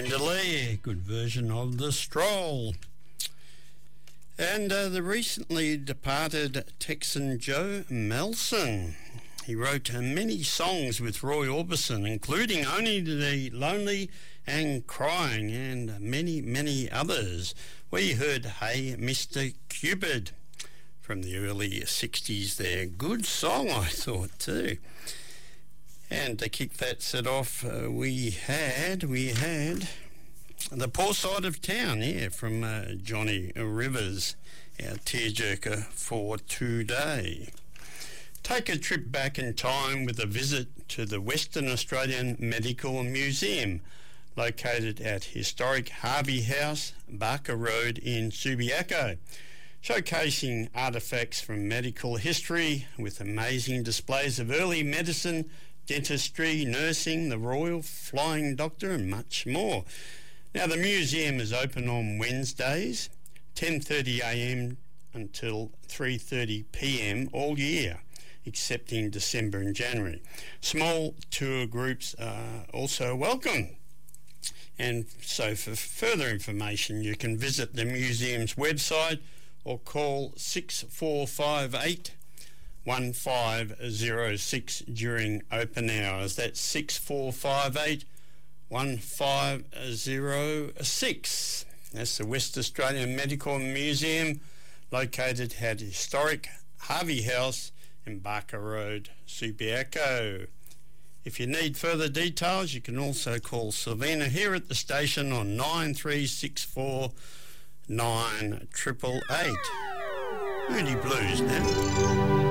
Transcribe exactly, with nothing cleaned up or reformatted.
Brenda Lee, good version of The Stroll. And uh, the recently departed Texan Joe Melson. He wrote uh, many songs with Roy Orbison, including Only the Lonely and Crying, and many, many others. We heard Hey Mister Cupid from the early sixties there. Good song, I thought, too. And to kick that set off, uh, we had, we had The Poor Side of Town, yeah, from uh, Johnny Rivers, our tearjerker for today. Take a trip back in time with a visit to the Western Australian Medical Museum, located at historic Harvey House, Barker Road in Subiaco, showcasing artefacts from medical history with amazing displays of early medicine, dentistry, nursing, the Royal Flying Doctor and much more. Now the museum is open on Wednesdays, ten thirty a m until three thirty p m all year, except in December and January. Small tour groups are also welcome. And so for further information you can visit the museum's website or call six four five eight one five zero six during open hours. That's six four five eight one five zero six. That's the West Australian Medical Museum, located at historic Harvey House in Barker Road, Subiaco. If you need further details, you can also call Sylvina here at the station on nine three six four nine eight eight eight. Moody Blues now.